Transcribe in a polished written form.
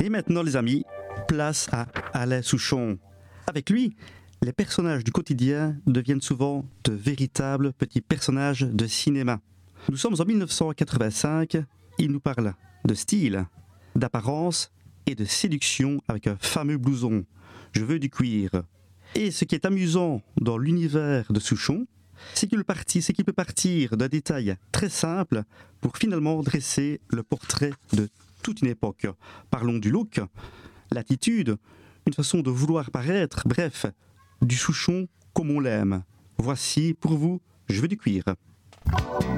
Et maintenant les amis, place à Alain Souchon. Avec lui, les personnages du quotidien deviennent souvent de véritables petits personnages de cinéma. Nous sommes en 1985, il nous parle de style, d'apparence et de séduction avec un fameux blouson. Je veux du cuir. Et ce qui est amusant dans l'univers de Souchon, c'est qu'il peut partir d'un détail très simple pour finalement dresser le portrait de toute une époque. Parlons du look, l'attitude, une façon de vouloir paraître, bref, du Souchon comme on l'aime. Voici pour vous, Je veux du cuir.